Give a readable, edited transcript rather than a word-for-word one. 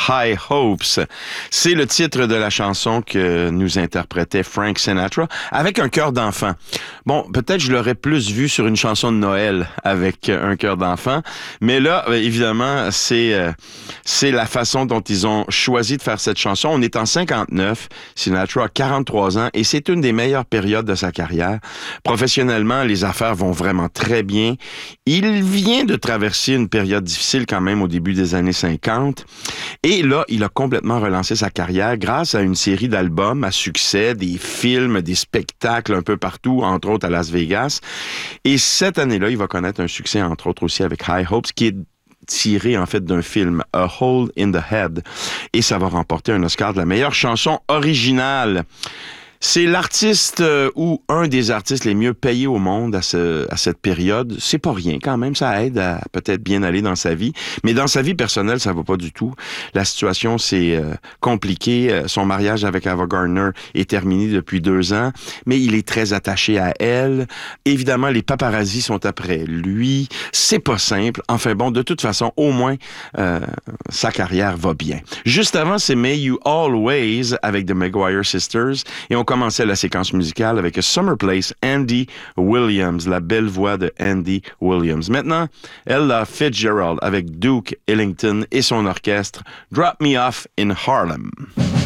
High Hopes. C'est le titre de la chanson que nous interprétait Frank Sinatra avec un chœur d'enfant. Bon, peut-être je l'aurais plus vu sur une chanson de Noël avec un chœur d'enfant, mais là, évidemment, c'est la façon dont ils ont choisi de faire cette chanson. On est en 59, Sinatra a 43 ans et c'est une des meilleures périodes de sa carrière. Professionnellement, les affaires vont vraiment très bien. Il vient de traverser une période difficile quand même au début des années 50. Et là, il a complètement relancé sa carrière grâce à une série d'albums à succès, des films, des spectacles un peu partout, entre autres à Las Vegas. Et cette année-là, il va connaître un succès, entre autres aussi avec High Hopes, qui est tiré en fait d'un film, A Hole in the Head. Et ça va remporter un Oscar de la meilleure chanson originale. C'est l'artiste ou un des artistes les mieux payés au monde à cette période. C'est pas rien quand même, ça aide à peut-être bien aller dans sa vie. Mais dans sa vie personnelle, ça va pas du tout. La situation s'est compliquée. Son mariage avec Ava Gardner est terminé depuis 2 ans, mais il est très attaché à elle. Évidemment, les paparazzis sont après lui. C'est pas simple. Enfin bon, de toute façon, au moins, sa carrière va bien. Juste avant, c'est May You Always avec The Maguire Sisters. Et on commençait la séquence musicale avec A Summer Place, Andy Williams, la belle voix de Andy Williams. Maintenant, Ella Fitzgerald avec Duke Ellington et son orchestre, Drop Me Off in Harlem.